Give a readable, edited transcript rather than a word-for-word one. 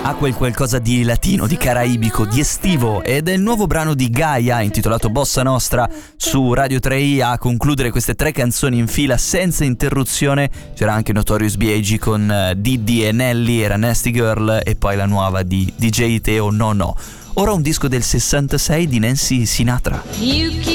ha quel qualcosa di latino, di caraibico, di estivo, ed è il nuovo brano di Gaia intitolato Bossa Nostra su Radio 3i a concludere queste 3 canzoni in fila senza interruzione. C'era anche Notorious B.I.G. con Diddy e Nelly, era Nasty Girl, e poi la nuova di DJ Teo, No No. Ora un disco del 66 di Nancy Sinatra.